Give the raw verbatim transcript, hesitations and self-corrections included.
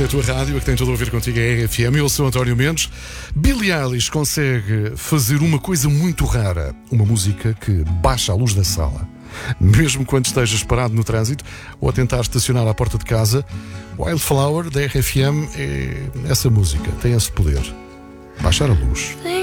esta é a tua rádio, a que tem tudo a ver contigo, é a R F M. Eu sou António Mendes. Billie Eilish consegue fazer uma coisa muito rara. Uma música que baixa a luz da sala. Mesmo quando estejas parado no trânsito ou a tentar estacionar à porta de casa, Wildflower da R F M é essa música, tem esse poder. Baixar a luz.